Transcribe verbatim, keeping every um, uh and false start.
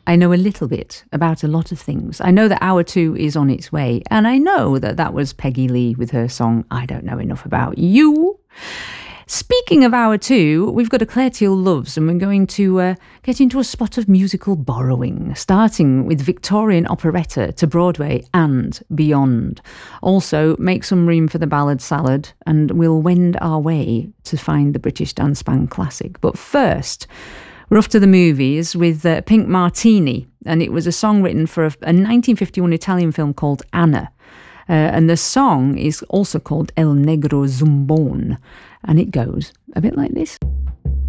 I know a little bit about a lot of things. I know that Hour Two is on its way, and I know that that was Peggy Lee with her song I Don't Know Enough About You. Speaking of Hour Two, we've got a Claire Teal Loves, and we're going to uh, get into a spot of musical borrowing, starting with Victorian operetta to Broadway and beyond. Also, make some room for the ballad salad, and we'll wend our way to find the British dance band classic. But first, we're off to the movies with uh, Pink Martini, and it was a song written for a, a nineteen fifty-one Italian film called Anna. Uh, and the song is also called El Negro Zumbón, and it goes a bit like this.